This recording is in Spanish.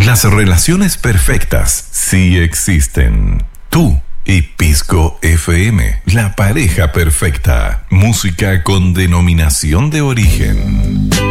Las relaciones perfectas sí existen. Tú y Pisco FM, la pareja perfecta. Música con denominación de origen.